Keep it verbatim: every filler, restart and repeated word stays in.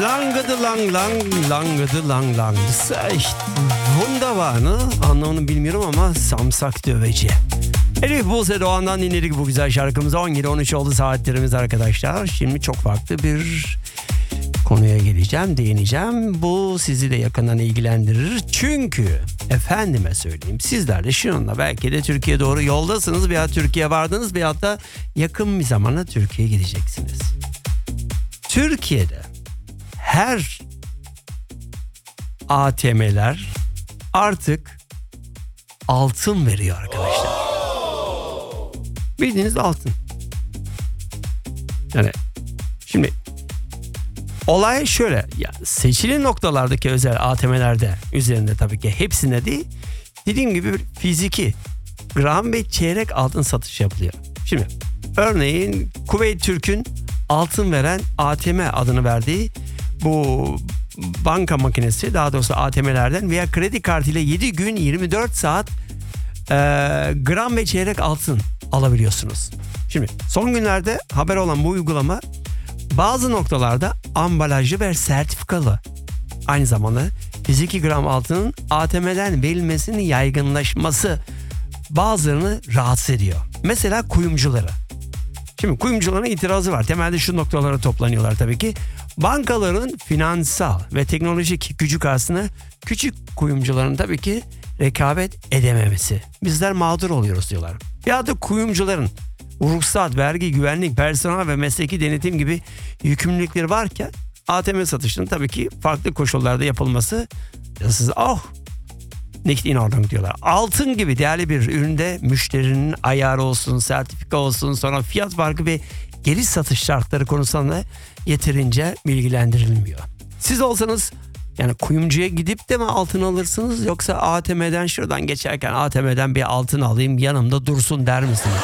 Langıdı lang lang, langıdı lang lang. Das ist echt wunderbar, ne? Anlamını bilmiyorum ama samsak döveci. Elif Buse Doğan'dan dinledik bu güzel şarkımızı. on yedi on üç oldu saatlerimiz arkadaşlar. Şimdi çok farklı bir konuya geleceğim, değineceğim. Bu sizi de yakından ilgilendirir. Çünkü efendime söyleyeyim, sizler de şununla belki de Türkiye doğru yoldasınız veya Türkiye vardınız veyahut da yakın bir zamanda Türkiye'ye gideceksiniz. Türkiye'de her A T M'ler artık altın veriyor arkadaşlar. Bildiğiniz altın. Yani şimdi olay şöyle, ya seçili noktalardaki özel A T M'lerde üzerinde tabii ki hepsinde değil, dediğim gibi bir fiziki gram ve çeyrek altın satış yapılıyor. Şimdi örneğin Kuveyt Türk'ün altın veren A T M adını verdiği bu banka makinesi, daha doğrusu A T M'lerden veya kredi kartıyla yedi gün yirmi dört saat e, gram ve çeyrek altın alabiliyorsunuz. Şimdi son günlerde haber olan bu uygulama bazı noktalarda ambalajlı ve sertifikalı. Aynı zamanda yüz iki gram altının A T M'den verilmesinin yaygınlaşması bazılarını rahatsız ediyor. Mesela kuyumcuları. Şimdi kuyumcuların itirazı var. Temelde şu noktalara toplanıyorlar tabii ki. Bankaların finansal ve teknolojik gücü karşısında küçük kuyumcuların tabii ki rekabet edememesi. Bizler mağdur oluyoruz diyorlar. Ya da kuyumcuların ruhsat, vergi, güvenlik, personel ve mesleki denetim gibi yükümlülükleri varken A T M satışının tabii ki farklı koşullarda yapılması, siz oh nicht in Ordnung diyorlar. Altın gibi değerli bir üründe müşterinin ayarı olsun, sertifika olsun, sonra fiyat farkı ve geri satış şartları konusunda yeterince bilgilendirilmiyor. Siz olsanız yani kuyumcuya gidip de mi altın alırsınız, yoksa A T M'den şuradan geçerken A T M'den bir altın alayım yanımda dursun der misiniz?